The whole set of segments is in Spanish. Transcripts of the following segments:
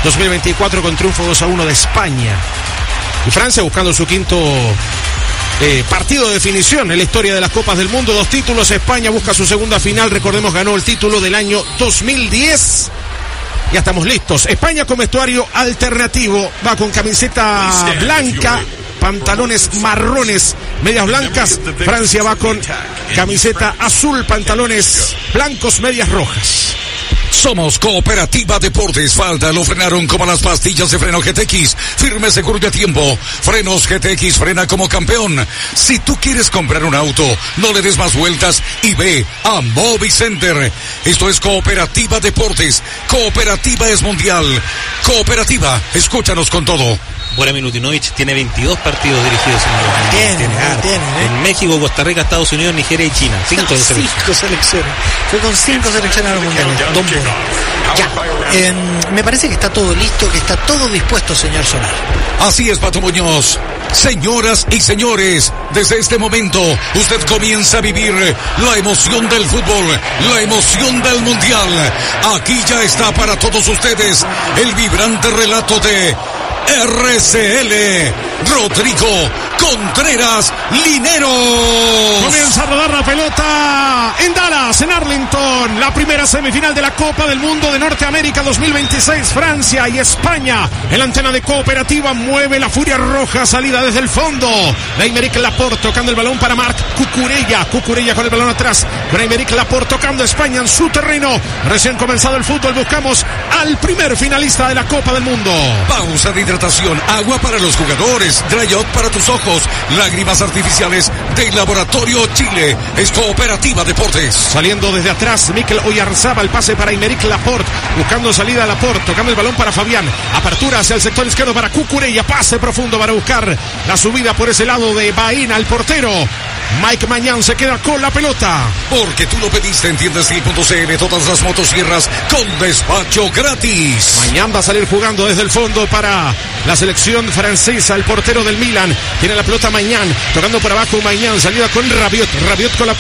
2024 con triunfo 2-1 de España. Y Francia buscando su quinto partido de definición en la historia de las Copas del Mundo. 2 títulos, España busca su segunda final. Recordemos, ganó el título del año 2010. Ya estamos listos. España con vestuario alternativo. Va con camiseta blanca, pantalones marrones, medias blancas. Francia va con camiseta azul, pantalones blancos, medias rojas. Somos Cooperativa Deportes. Falta, lo frenaron como las pastillas de freno GTX. Firme, seguro y a tiempo. Frenos GTX, frena como campeón. Si tú quieres comprar un auto, no le des más vueltas y ve a Movicenter. Esto es Cooperativa Deportes. Cooperativa es mundial. Cooperativa, escúchanos con todo. Bora Milutinovic tiene 22 partidos dirigidos en México, Costa Rica, Estados Unidos, Nigeria y China. 5 selecciones. Fue con 5 selecciones a los mundiales. Don Bora. Ya. Me parece que está todo listo, que está todo dispuesto, señor Solar. Así es, Pato Muñoz. Señoras y señores, desde este momento usted comienza a vivir la emoción del fútbol, la emoción del mundial. Aquí ya está para todos ustedes el vibrante relato de RCL Rodrigo Contreras Linero. Comienza a rodar la pelota en Dallas, en Arlington. La primera semifinal de la Copa del Mundo de Norteamérica 2026. Francia y España. En la antena de Cooperativa mueve la Furia Roja. Salida desde el fondo. Aymeric Laporte tocando el balón para Marc Cucurella. Cucurella con el balón atrás. Con Aymeric Laporte tocando España en su terreno. Recién comenzado el fútbol. Buscamos al primer finalista de la Copa del Mundo. Pausa de hidratación. Agua para los jugadores. Dry Out para tus ojos. Lágrimas artificiales de Laboratorio Chile. Es Cooperativa Deportes. Saliendo desde atrás, Mikel Oyarzabal, pase para Aymeric Laporte, buscando salida a Laporte, tocando el balón para Fabián, apertura hacia el sector izquierdo para Cucurella, pase profundo para buscar la subida por ese lado de Baína, el portero. Mike Mañán se queda con la pelota. Porque tú lo pediste en tiendastil.cl, todas las motosierras con despacho gratis. Mañán va a salir jugando desde el fondo para la selección francesa, el portero del Milan. Tiene la pelota Mañán, tocando por abajo Mañán, salida con Rabiot, Rabiot con la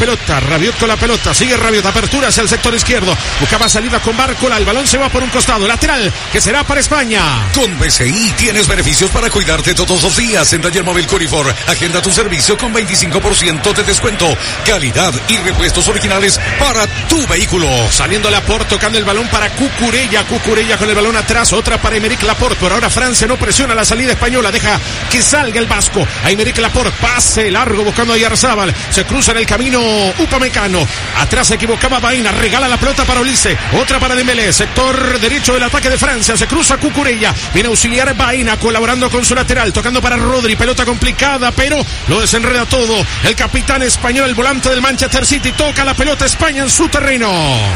pelota, sigue Rabiot, apertura hacia el sector izquierdo, buscaba salida con Bárcola, el balón se va por un costado, lateral, que será para España. Con BCI tienes beneficios para cuidarte todos los días. En Taller Móvil Curifor, agenda tu servicio con 25% de descuento, calidad y repuestos originales para tu vehículo. Saliendo Laporte, tocando el balón para Cucurella, Cucurella con el balón atrás, otra para Aymeric Laporte. Por ahora Francia no presiona la salida española, deja que salga el vasco. Aymeric Laporte, pase largo buscando a Oyarzabal, se cruza en el camino Upamecano, atrás se equivocaba Baína, regala la pelota para Olise, otra para Dembélé, sector derecho del ataque de Francia, se cruza Cucurella, viene a auxiliar Baína colaborando con su lateral, tocando para Rodri, pelota complicada, pero lo desenreda todo el capitán español, el volante del Manchester City, toca la pelota España en su terreno.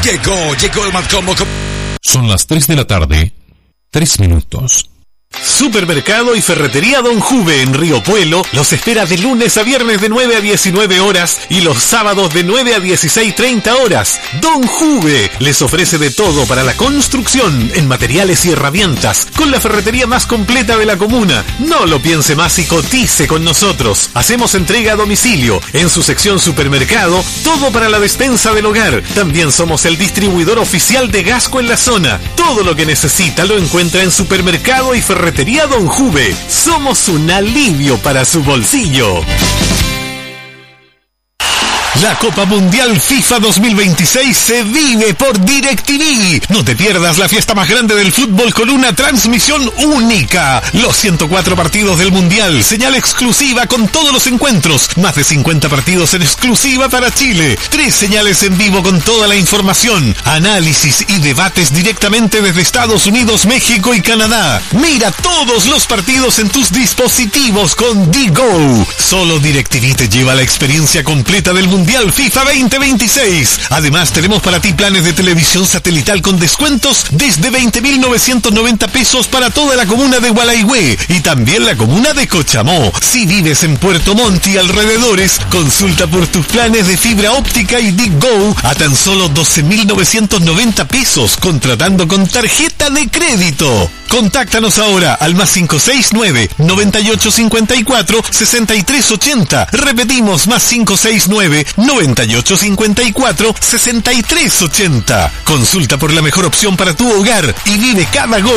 Llegó el Matcombo. Son las 3 de la tarde, 3 minutos. Supermercado y Ferretería Don Juve en Río Puelo los espera de lunes a viernes de 9 a 19 horas y los sábados de 9 a 16:30 horas. Don Juve les ofrece de todo para la construcción en materiales y herramientas con la ferretería más completa de la comuna. No lo piense más y cotice con nosotros. Hacemos entrega a domicilio. En su sección supermercado, todo para la despensa del hogar. También somos el distribuidor oficial de Gasco en la zona. Todo lo que necesita lo encuentra en Supermercado y Ferretería Don Juve. Somos un alivio para su bolsillo. La Copa Mundial FIFA 2026 se vive por DirecTV. No te pierdas la fiesta más grande del fútbol con una transmisión única. Los 104 partidos del Mundial, señal exclusiva con todos los encuentros. Más de 50 partidos en exclusiva para Chile. 3 señales en vivo con toda la información. Análisis y debates directamente desde Estados Unidos, México y Canadá. Mira todos los partidos en tus dispositivos con DGO. Solo DirecTV te lleva la experiencia completa del Mundial FIFA 2026. Además, tenemos para ti planes de televisión satelital con descuentos desde 20.990 pesos para toda la comuna de Gualaihue y también la comuna de Cochamó. Si vives en Puerto Montt y alrededores, consulta por tus planes de fibra óptica y DGO a tan solo 12.990 pesos, contratando con tarjeta de crédito. Contáctanos ahora al más 569-9854-6380. Repetimos, más 569-9854-6380. Consulta por la mejor opción para tu hogar y vive cada gol